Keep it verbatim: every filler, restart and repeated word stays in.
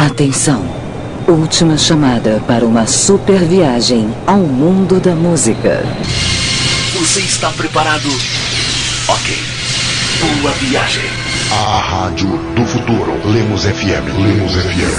Atenção. Última chamada para uma super viagem ao mundo da música. Você está preparado? Ok. Boa viagem. A rádio do futuro. Lemos F M. Lemos F M.